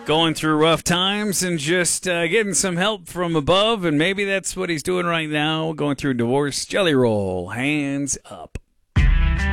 going through rough times and just getting some help from above, and maybe that's what he's doing right now, going through divorce. Jelly Roll, hands up.